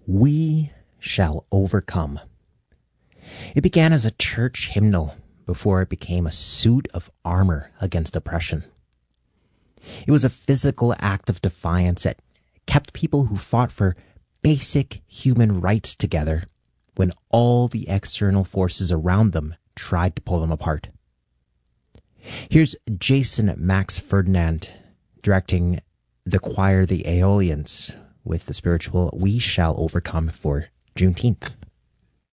We Shall Overcome. It began as a church hymnal before it became a suit of armor against oppression. It was a physical act of defiance that kept people who fought for basic human rights together when all the external forces around them tried to pull them apart. Here's Jason Max Ferdinand directing the choir The Aeolians with the spiritual We Shall Overcome for Juneteenth.